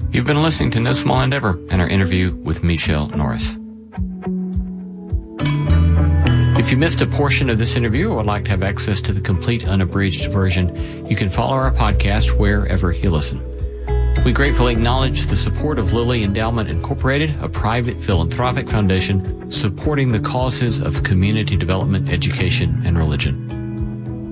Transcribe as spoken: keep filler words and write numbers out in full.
You've been listening to No Small Endeavor and our interview with Michele Norris. If you missed a portion of this interview or would like to have access to the complete unabridged version, you can follow our podcast wherever you listen. We gratefully acknowledge the support of Lilly Endowment Incorporated, a private philanthropic foundation supporting the causes of community development, education, and religion.